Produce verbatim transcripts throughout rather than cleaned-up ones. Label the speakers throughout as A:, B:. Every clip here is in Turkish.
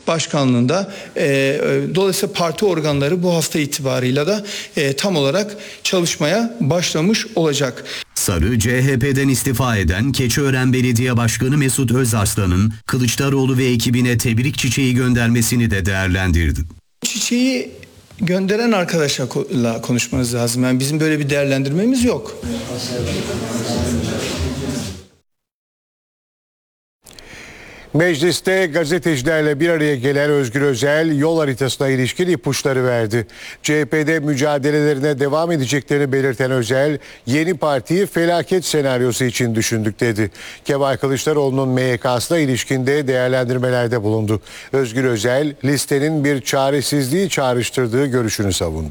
A: başkanlığında. E, dolayısıyla parti organları bu hafta itibarıyla da e, tam olarak çalışmaya başlamış olacak.
B: Sarı, C H P'den istifa eden Keçiören Belediye Başkanı Mesut Özarslan'ın Kılıçdaroğlu ve ekibine tebrik çiçeği göndermesini de değerlendirdi.
A: Çiçeği gönderen arkadaşla konuşmanız lazım. Yani bizim böyle bir değerlendirmemiz yok.
C: Mecliste gazetecilerle bir araya gelen Özgür Özel yol haritasına ilişkin ipuçları verdi. C H P'de mücadelelerine devam edeceklerini belirten Özel, yeni partiyi felaket senaryosu için düşündük dedi. Kemal Kılıçdaroğlu'nun M Y K'sına ilişkinde değerlendirmelerde bulundu. Özgür Özel, listenin bir çaresizliği çağrıştırdığı görüşünü savundu.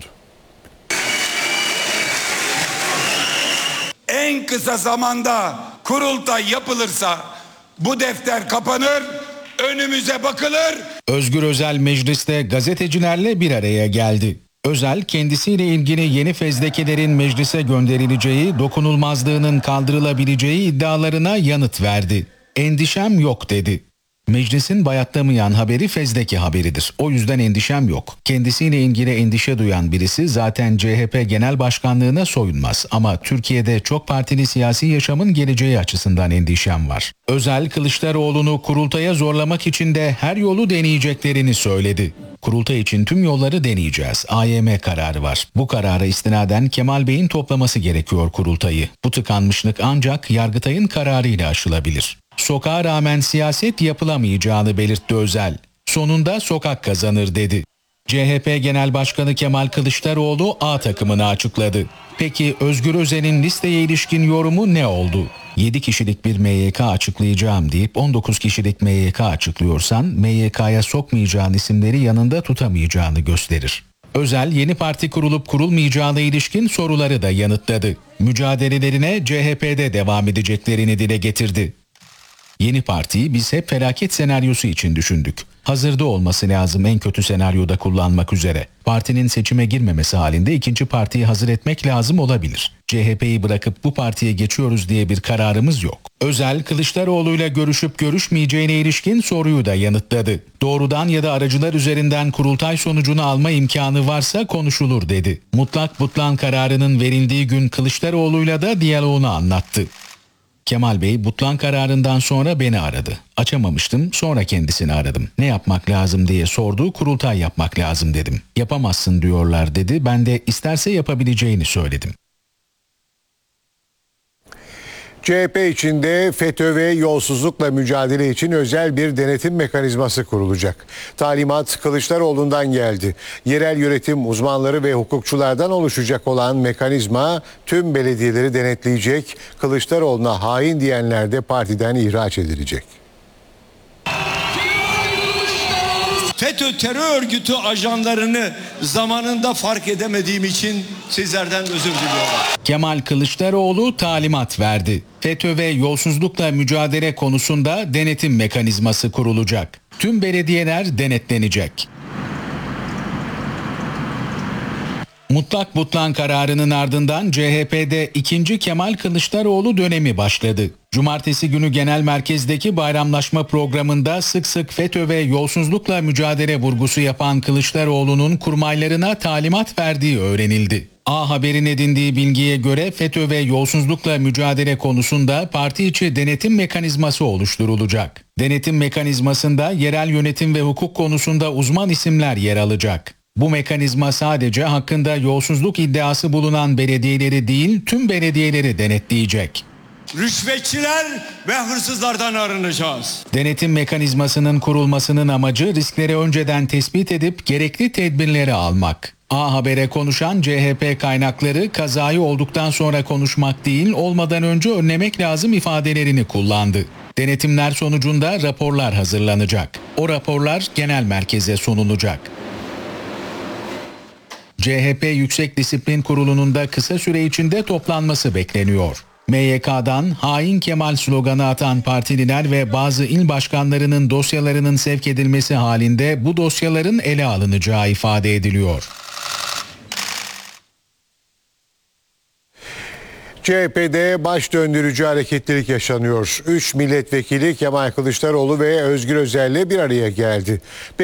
D: En kısa zamanda kurultay yapılırsa bu defter kapanır, önümüze bakılır.
E: Özgür Özel mecliste gazetecilerle bir araya geldi. Özel, kendisiyle ilgili yeni fezlekelerin meclise gönderileceği, dokunulmazlığının kaldırılabileceği iddialarına yanıt verdi. Endişem yok dedi. Meclisin bayatlamayan haberi fezleke haberidir. O yüzden endişem yok. Kendisiyle ilgili endişe duyan birisi zaten C H P Genel Başkanlığına soyunmaz. Ama Türkiye'de çok partili siyasi yaşamın geleceği açısından endişem var. Özel, Kılıçdaroğlu'nu kurultaya zorlamak için de her yolu deneyeceklerini söyledi. Kurultay için tüm yolları deneyeceğiz. A Y M kararı var. Bu karara istinaden Kemal Bey'in toplaması gerekiyor kurultayı. Bu tıkanmışlık ancak Yargıtay'ın kararıyla aşılabilir. Sokağa rağmen siyaset yapılamayacağını belirtti Özel. Sonunda sokak kazanır dedi. C H P Genel Başkanı Kemal Kılıçdaroğlu A takımını açıkladı. Peki Özgür Özel'in listeye ilişkin yorumu ne oldu? yedi kişilik bir M Y K açıklayacağım deyip on dokuz kişilik M Y K açıklıyorsan M Y K'ya sokmayacağın isimleri yanında tutamayacağını gösterir. Özel, yeni parti kurulup kurulmayacağına ilişkin soruları da yanıtladı. Mücadelelerine C H P'de devam edeceklerini dile getirdi. Yeni partiyi biz hep felaket senaryosu için düşündük. Hazırda olması lazım en kötü senaryoda kullanmak üzere. Partinin seçime girmemesi halinde ikinci partiyi hazır etmek lazım olabilir. C H P'yi bırakıp bu partiye geçiyoruz diye bir kararımız yok. Özel, Kılıçdaroğlu'yla görüşüp görüşmeyeceğine ilişkin soruyu da yanıtladı. Doğrudan ya da aracılar üzerinden kurultay sonucunu alma imkanı varsa konuşulur dedi. Mutlak butlan kararının verildiği gün Kılıçdaroğlu'yla da diyaloğunu anlattı. Kemal Bey butlan kararından sonra beni aradı. Açamamıştım, sonra kendisini aradım. Ne yapmak lazım diye sordu, kurultay yapmak lazım dedim. Yapamazsın diyorlar dedi, ben de isterse yapabileceğini söyledim.
C: C H P içinde FETÖ ve yolsuzlukla mücadele için özel bir denetim mekanizması kurulacak. Talimat Kılıçdaroğlu'ndan geldi. Yerel yönetim uzmanları ve hukukçulardan oluşacak olan mekanizma tüm belediyeleri denetleyecek. Kılıçdaroğlu'na hain diyenler de partiden ihraç edilecek.
F: FETÖ terör örgütü ajanlarını zamanında fark edemediğim için sizlerden özür diliyorum.
E: Kemal Kılıçdaroğlu talimat verdi. FETÖ ve yolsuzlukla mücadele konusunda denetim mekanizması kurulacak. Tüm belediyeler denetlenecek. Mutlak butlan kararının ardından C H P'de ikinci Kemal Kılıçdaroğlu dönemi başladı. Cumartesi günü genel merkezdeki bayramlaşma programında sık sık FETÖ ve yolsuzlukla mücadele vurgusu yapan Kılıçdaroğlu'nun kurmaylarına talimat verdiği öğrenildi. A Haber'in edindiği bilgiye göre FETÖ ve yolsuzlukla mücadele konusunda parti içi denetim mekanizması oluşturulacak. Denetim mekanizmasında yerel yönetim ve hukuk konusunda uzman isimler yer alacak. Bu mekanizma sadece hakkında yolsuzluk iddiası bulunan belediyeleri değil, tüm belediyeleri denetleyecek.
F: Rüşvetçiler ve hırsızlardan arınacağız.
E: Denetim mekanizmasının kurulmasının amacı riskleri önceden tespit edip gerekli tedbirleri almak. A Haber'e konuşan C H P kaynakları kazayı olduktan sonra konuşmak değil, olmadan önce önlemek lazım ifadelerini kullandı. Denetimler sonucunda raporlar hazırlanacak. O raporlar genel merkeze sunulacak. C H P Yüksek Disiplin Kurulu'nun da kısa süre içinde toplanması bekleniyor. M Y K'dan hain Kemal sloganı atan partililer ve bazı il başkanlarının dosyalarının sevk edilmesi halinde bu dosyaların ele alınacağı ifade ediliyor.
C: C H P'de baş döndürücü hareketlilik yaşanıyor. Üç milletvekili Kemal Kılıçdaroğlu ve Özgür Özel'le bir araya geldi.